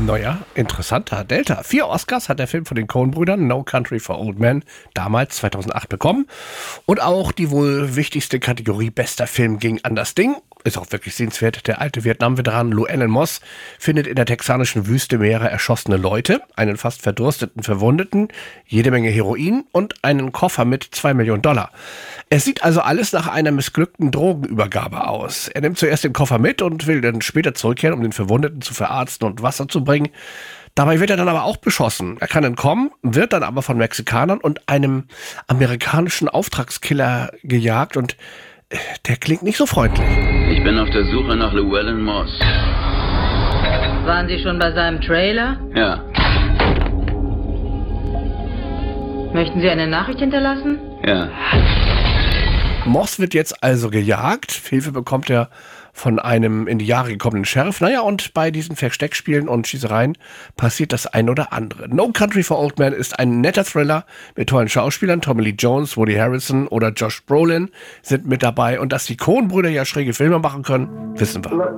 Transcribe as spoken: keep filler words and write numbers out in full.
Naja, interessanter Delta. Vier Oscars hat der Film von den Coen-Brüdern No Country for Old Men damals zweitausendacht bekommen. Und auch die wohl wichtigste Kategorie bester Film ging an das Ding. Ist auch wirklich sehenswert. Der alte Vietnam-Veteran Llewellyn Moss findet in der texanischen Wüste mehrere erschossene Leute, einen fast verdursteten Verwundeten, jede Menge Heroin und einen Koffer mit zwei Millionen Dollar. Es sieht also alles nach einer missglückten Drogenübergabe aus. Er nimmt zuerst den Koffer mit und will dann später zurückkehren, um den Verwundeten zu verarzten und Wasser zu bringen. Dabei wird er dann aber auch beschossen. Er kann entkommen, wird dann aber von Mexikanern und einem amerikanischen Auftragskiller gejagt und der klingt nicht so freundlich. Ich bin auf der Suche nach Llewellyn Moss. Waren Sie schon bei seinem Trailer? Ja. Möchten Sie eine Nachricht hinterlassen? Ja. Moss wird jetzt also gejagt. Hilfe bekommt er von einem in die Jahre gekommenen Sheriff. Naja, und bei diesen Versteckspielen und Schießereien passiert das ein oder andere. No Country for Old Men ist ein netter Thriller mit tollen Schauspielern. Tommy Lee Jones, Woody Harrelson oder Josh Brolin sind mit dabei. Und dass die Coen-Brüder ja schräge Filme machen können, wissen wir.